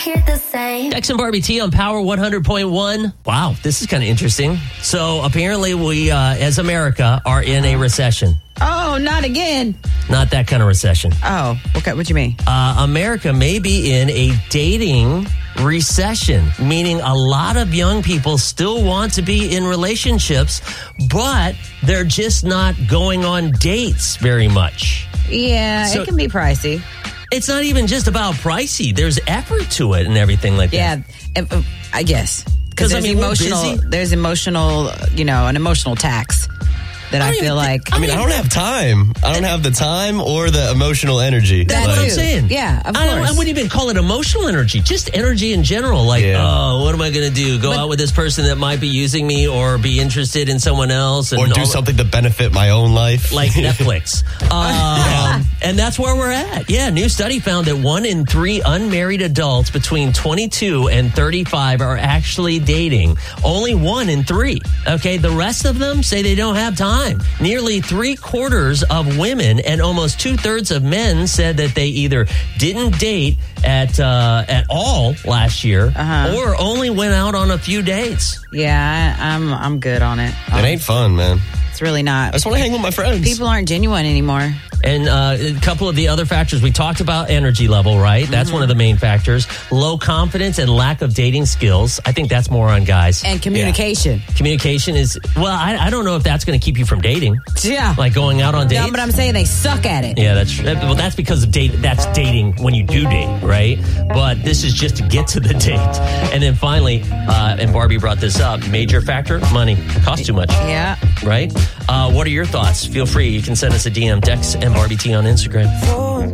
hear the same. Dex and Barbie T on Power 100.1. Wow, this is kind of interesting. So apparently we, as America, are in a recession. Oh, not again. Not that kind of recession. Oh, okay. What do you mean? America may be in a dating recession, meaning a lot of young people still want to be in relationships, but they're just not going on dates very much. Yeah, So- it can be pricey. It's not even just about pricey. There's effort to it and everything like that. Yeah, I guess. 'Cause, There's I mean, we're emotional. busy. There's emotional. An emotional tax that I feel like. I mean, I don't have time. I don't have the time or the emotional energy. That's what I'm too. saying. Yeah, of I course. wouldn't even call it emotional energy, just energy in general. Like, oh, what am I going to do? Go out with this person that might be using me or be interested in someone else? And Or do something to benefit my own life. like Netflix. And that's where we're at. Yeah, new study found that 1 in 3 unmarried adults between 22 and 35 are actually dating. Only 1 in 3. Okay, the rest of them say they don't have time. Nearly 3/4 of women and almost 2/3 of men said that they either didn't date at all last year or only went out on a few dates. Yeah, I'm good on it. It ain't fun, man. It's really not. I just want to hang with my friends. People aren't genuine anymore. And a couple of the other factors, we talked about energy level, right? That's one of the main factors. Low confidence and lack of dating skills. I think that's more on guys. And communication. Communication is, well, I don't know if that's going to keep you from dating. Yeah. Like going out on dates. No, but I'm saying they suck at it. Yeah, that's because of date. That's dating when you do date, right? But this is just to get to the date. And then finally, and Barbie brought this up, major factor, money. It costs too much. Yeah. Right? What are your thoughts? Feel free. You can send us a DM, Dex and Barbie T on Instagram.